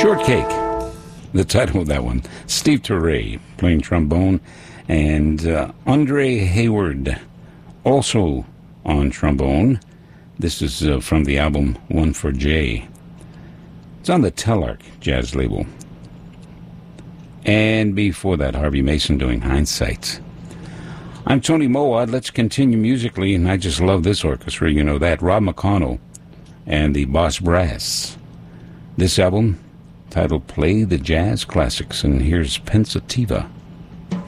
Shortcake, the title of that one. Steve Turre playing trombone, and Andre Hayward also on trombone. This is from the album One for Jay. It's on the Telarc jazz label. And before that, Harvey Mason doing Hindsight. I'm Tony Moad. Let's continue musically, and I just love this orchestra, you know that. Rob McConnell and the Boss Brass. This album, titled Play the Jazz Classics, and here's Pensativa.